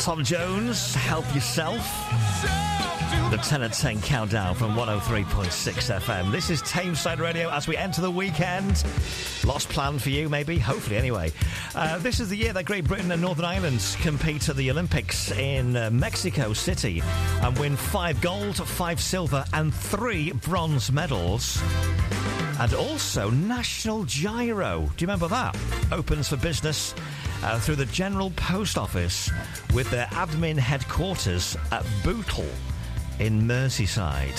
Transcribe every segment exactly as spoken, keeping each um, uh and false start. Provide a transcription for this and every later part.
Tom Jones, Help Yourself. The ten at ten countdown from one oh three point six F M. This is Tameside Radio as we enter the weekend. Lots planned for you, maybe. Hopefully, anyway. Uh, this is the year that Great Britain and Northern Ireland compete at the Olympics in uh, Mexico City and win five gold, five silver and three bronze medals. And also National Gyro. Do you remember that? Opens for business uh, through the General Post Office with their admin headquarters at Bootle in Merseyside.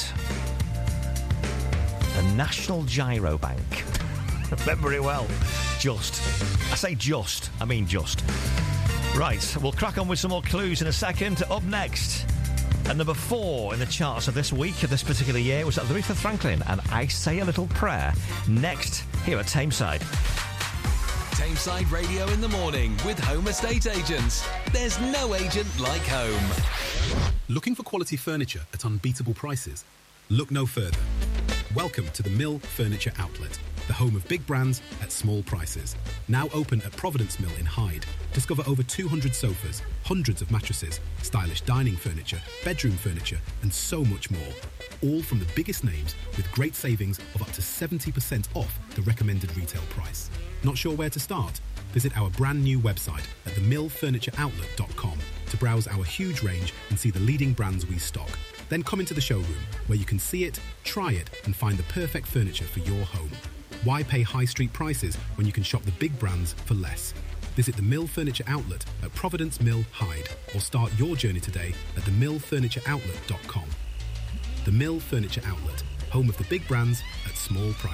The National Gyro Bank. Remember it well. Just. I say just. I mean just. Right, we'll crack on with some more clues in a second. Up next, at number four in the charts of this week, of this particular year, was Aretha Franklin and I Say a Little Prayer. Next, here at Tameside. Tameside Radio in the morning with Home Estate Agents. There's no agent like home. Looking for quality furniture at unbeatable prices? Look no further. Welcome to the Mill Furniture Outlet, the home of big brands at small prices. Now open at Providence Mill in Hyde. Discover over two hundred sofas, hundreds of mattresses, stylish dining furniture, bedroom furniture, and so much more. All from the biggest names with great savings of up to seventy percent off the recommended retail price. Not sure where to start? Visit our brand new website at the mill furniture outlet dot com to browse our huge range and see the leading brands we stock. Then come into the showroom where you can see it, try it, and find the perfect furniture for your home. Why pay high street prices when you can shop the big brands for less? Visit the Mill Furniture Outlet at Providence Mill, Hyde, or start your journey today at the mill furniture outlet dot com. The Mill Furniture Outlet, home of the big brands at small prices.